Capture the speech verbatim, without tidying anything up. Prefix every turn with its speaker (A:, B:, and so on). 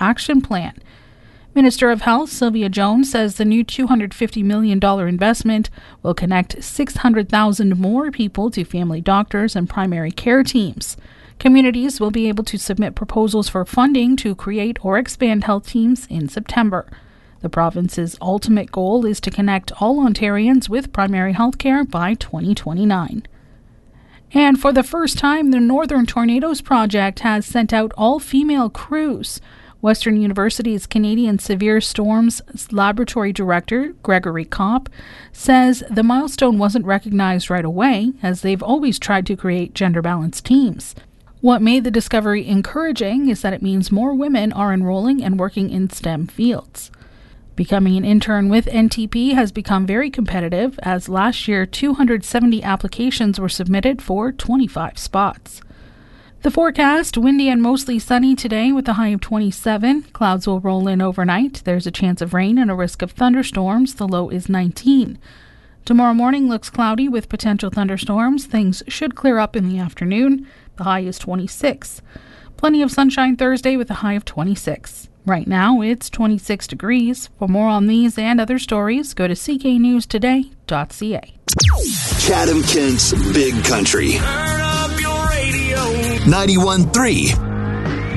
A: Action Plan. Minister of Health Sylvia Jones says the new two hundred fifty million dollars investment will connect six hundred thousand more people to family doctors and primary care teams. Communities will be able to submit proposals for funding to create or expand health teams in September. The province's ultimate goal is to connect all Ontarians with primary health care by twenty twenty-nine. And for the first time, the Northern Tornadoes Project has sent out all-female crews. Western University's Canadian Severe Storms Laboratory Director, Gregory Kopp, says the milestone wasn't recognized right away, as they've always tried to create gender-balanced teams. What made the discovery encouraging is that it means more women are enrolling and working in STEM fields. Becoming an intern with N T P has become very competitive, as last year two hundred seventy applications were submitted for twenty-five spots. The forecast, windy and mostly sunny today with a high of twenty-seven. Clouds will roll in overnight. There's a chance of rain and a risk of thunderstorms. The low is nineteen. Tomorrow morning looks cloudy with potential thunderstorms. Things should clear up in the afternoon. The high is twenty-six. Plenty of sunshine Thursday with a high of twenty-six. Right now, it's twenty-six degrees. For more on these and other stories, go to c k news today dot c a.
B: Chatham Kent's Big Country.
C: Turn up your radio.
B: ninety-one point three